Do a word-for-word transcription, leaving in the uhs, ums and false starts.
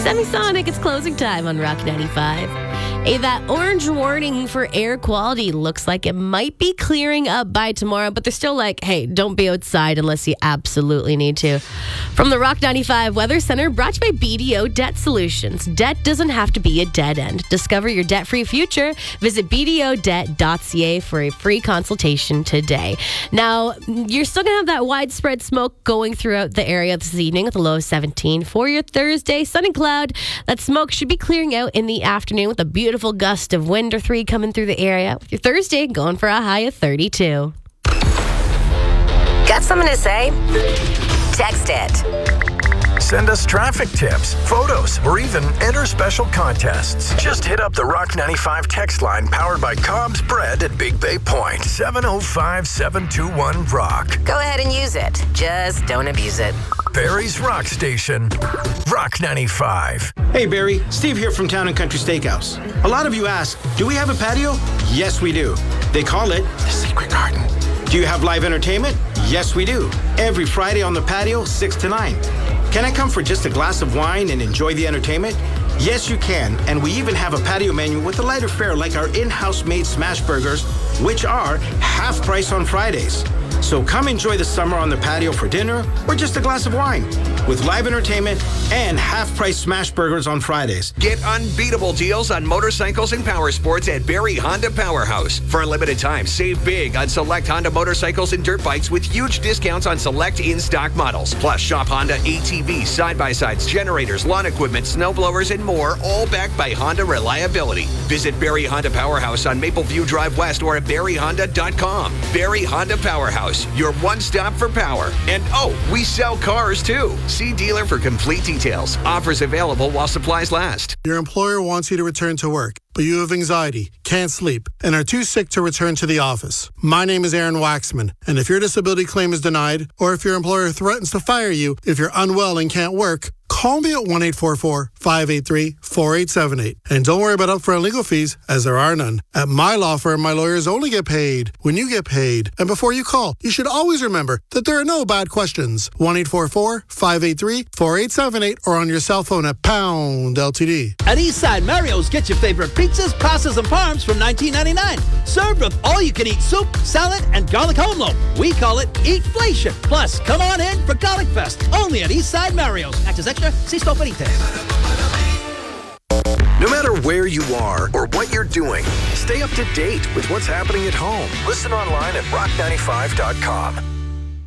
Semisonic, it's closing time on Rock ninety-five. Hey, that orange warning for air quality looks like it might be clearing up by tomorrow, but they're still like, hey, don't be outside unless you absolutely need to. From the Rock ninety-five Weather Center, brought to you by B D O Debt Solutions. Debt doesn't have to be a dead end. Discover your debt-free future. Visit b d o debt dot c a for a free consultation today. Now, you're still going to have that widespread smoke going throughout the area this evening with a low of seventeen. For your Thursday, sun and cloud, that smoke should be clearing out in the afternoon with a beautiful gust of wind or three coming through the area. With your Thursday going for a high of thirty-two. Got something to say? Text it. Send us traffic tips, photos, or even enter special contests. Just hit up the Rock ninety-five text line powered by Cobb's Bread at Big Bay Point. seven oh five, seven two one, ROCK. Go ahead and use it. Just don't abuse it. Barrie's Rock Station. Rock ninety-five. Hey Barrie, Steve here from Town and Country Steakhouse. A lot of you ask, do we have a patio? Yes, we do. They call it the Secret Garden. Do you have live entertainment? Yes, we do. Every Friday on the patio, six to nine. Can I come for just a glass of wine and enjoy the entertainment? Yes, you can. And we even have a patio menu with a lighter fare like our in-house made smash burgers, which are half price on Fridays. So come enjoy the summer on the patio for dinner or just a glass of wine with live entertainment and half-price smash burgers on Fridays. Get unbeatable deals on motorcycles and power sports at Barrie Honda Powerhouse. For a limited time, save big on select Honda motorcycles and dirt bikes with huge discounts on select in-stock models. Plus, shop Honda A T Vs, side-by-sides, generators, lawn equipment, snowblowers, and more, all backed by Honda reliability. Visit Barrie Honda Powerhouse on Mapleview Drive West or at barrie honda dot com. Barrie Honda Powerhouse, your one-stop for power. And oh, we sell cars too. See dealer for complete details. Offers available while supplies last. Your employer wants you to return to work, but you have anxiety, can't sleep, and are too sick to return to the office. My name is Aaron Waxman, and if your disability claim is denied, or if your employer threatens to fire you if you're unwell and can't work, call me at one eight four four, five eight three, four eight seven eight. And don't worry about upfront legal fees, as there are none. At my law firm, my lawyers only get paid when you get paid. And before you call, you should always remember that there are no bad questions. one eight four four, five eight three, four eight seven eight or on your cell phone at pound L T D. At Eastside Mario's, get your favorite pizzas, pastas, and parms from nineteen ninety-nine. Served with all-you-can-eat soup, salad, and garlic home loaf. We call it Eatflation. Plus, come on in for Garlic Fest, only at Eastside Mario's. Access extra, see store for details. No matter where you are or what you're doing, stay up to date with what's happening at home. Listen online at rock ninety-five dot com.